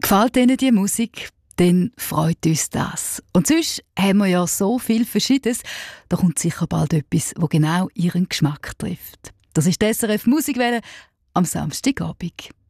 Gefällt Ihnen die Musik? Dann freut uns das. Und sonst haben wir ja so viel Verschiedenes. Da kommt sicher bald etwas, das genau Ihren Geschmack trifft. Das ist die SRF Musikwelle am Samstagabend.